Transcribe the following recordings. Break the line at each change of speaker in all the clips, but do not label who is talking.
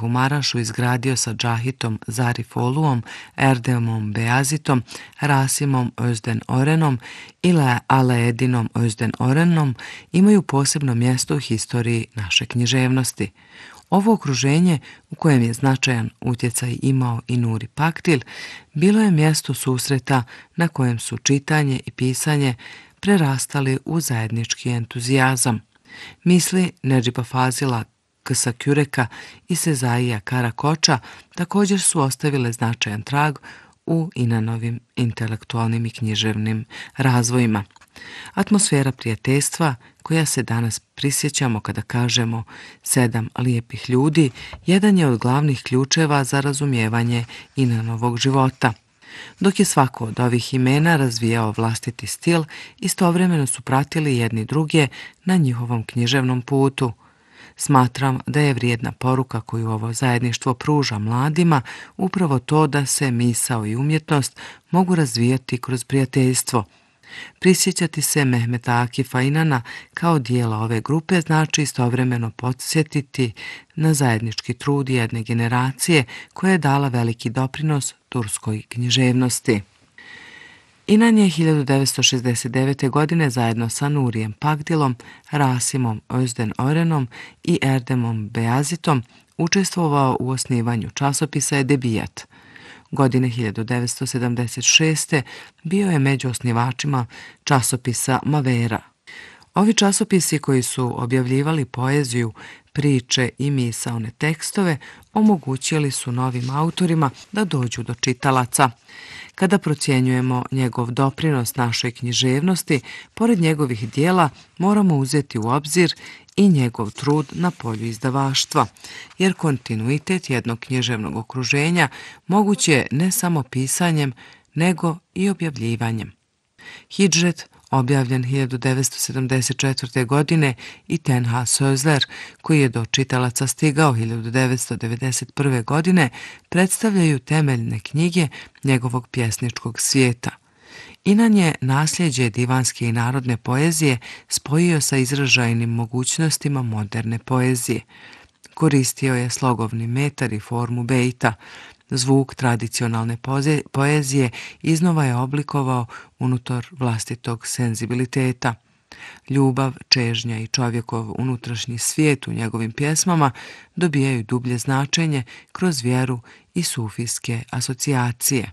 ih u Marašu izgradio sa Džahitom Zarifoluom, Erdemom Bejazitom, Rasimom Özden Orenom i Alaedinom Özden Orenom, imaju posebno mjesto u historiji naše književnosti. Ovo okruženje, u kojem je značajan utjecaj imao i Nuri Pakdil, bilo je mjesto susreta na kojem su čitanje i pisanje prerastali u zajednički entuzijazam. Misli Nedžiba Fazila Kısaküreka i Sezaija Karakoča također su ostavile značajan trag u Inanovim intelektualnim i književnim razvojima. Atmosfera prijateljstva, koja se danas prisjećamo kada kažemo 7 lijepih ljudi, jedan je od glavnih ključeva za razumijevanje Inanovog života. Dok je svako od ovih imena razvijao vlastiti stil, istovremeno su pratili jedni druge na njihovom književnom putu. Smatram da je vrijedna poruka koju ovo zajedništvo pruža mladima upravo to da se misao i umjetnost mogu razvijati kroz prijateljstvo. Prisjećati se Mehmeta Akifa Inana kao dijela ove grupe znači istovremeno podsjetiti na zajednički trud jedne generacije koja je dala veliki doprinos turskoj književnosti. Inan je 1969. godine zajedno sa Nurijem Pakdilom, Rasimom Özden Orenom i Erdemom Bejazitom učestvovao u osnivanju časopisa Edebijat. Godine 1976. bio je među osnivačima časopisa Mavera. Ovi časopisi koji su objavljivali poeziju, priče i misaone tekstove omogućili su novim autorima da dođu do čitalaca. Kada procjenjujemo njegov doprinos našoj književnosti, pored njegovih dijela moramo uzeti u obzir i njegov trud na polju izdavaštva, jer kontinuitet jednog književnog okruženja moguć je ne samo pisanjem, nego i objavljivanjem. Hidžret, objavljen 1974. godine, i Tenha Sözler, koji je do čitalaca stigao 1991. godine, predstavljaju temeljne knjige njegovog pjesničkog svijeta. Inan je nasljeđe divanske i narodne poezije spojio sa izražajnim mogućnostima moderne poezije. Koristio je slogovni metar i formu bejta. Zvuk tradicionalne poezije iznova je oblikovao unutar vlastitog senzibiliteta. Ljubav, čežnja i čovjekov unutrašnji svijet u njegovim pjesmama dobijaju dublje značenje kroz vjeru i sufijske asocijacije.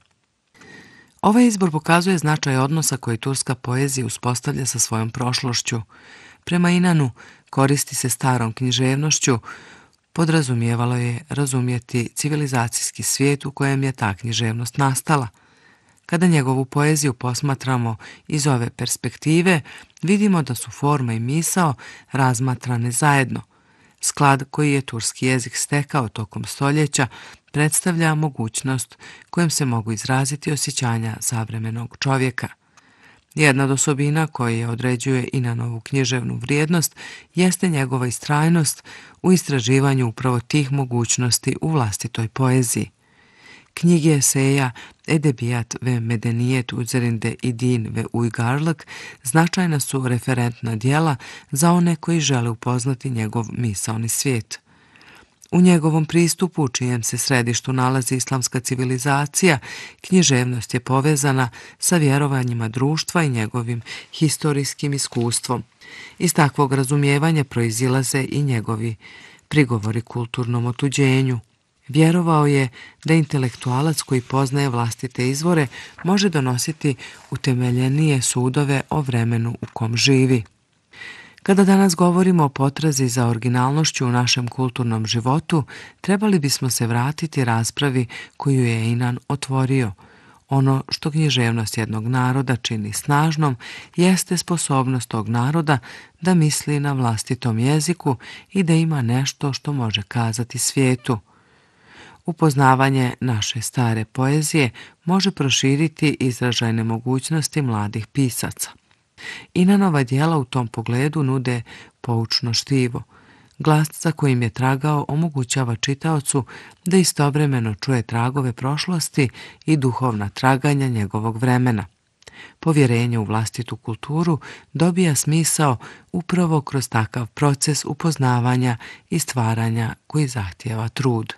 Ovaj izbor pokazuje značaj odnosa koji turska poezija uspostavlja sa svojom prošlošću. Prema Inanu koristi se starom književnošću, podrazumijevalo je razumjeti civilizacijski svijet u kojem je ta književnost nastala. Kada njegovu poeziju posmatramo iz ove perspektive, vidimo da su forma i misao razmatrane zajedno. Sklad koji je turski jezik stekao tokom stoljeća predstavlja mogućnost kojom se mogu izraziti osjećanja savremenog čovjeka. Jedna od osobina koja određuje Inanovu književnu vrijednost jeste njegova istrajnost u istraživanju upravo tih mogućnosti u vlastitoj poeziji. Knjige eseja Edebijat ve Medenijet Üzerinde i Din ve Uygarlık značajna su referentna djela za one koji žele upoznati njegov misaoni svijet. U njegovom pristupu, u čijem se središtu nalazi islamska civilizacija, književnost je povezana sa vjerovanjima društva i njegovim historijskim iskustvom. Iz takvog razumijevanja proizilaze i njegovi prigovori kulturnom otuđenju. Vjerovao je da intelektualac koji poznaje vlastite izvore može donositi utemeljenije sudove o vremenu u kom živi. Kada danas govorimo o potrazi za originalnošću u našem kulturnom životu, trebali bismo se vratiti raspravi koju je Inan otvorio. Ono što književnost jednog naroda čini snažnom jeste sposobnost tog naroda da misli na vlastitom jeziku i da ima nešto što može kazati svijetu. Upoznavanje naše stare poezije može proširiti izražajne mogućnosti mladih pisaca. Inanova djela u tom pogledu nude poučno štivo. Glas za kojim je tragao omogućava čitaocu da istovremeno čuje tragove prošlosti i duhovna traganja njegovog vremena. Povjerenje u vlastitu kulturu dobija smisao upravo kroz takav proces upoznavanja i stvaranja koji zahtijeva trud.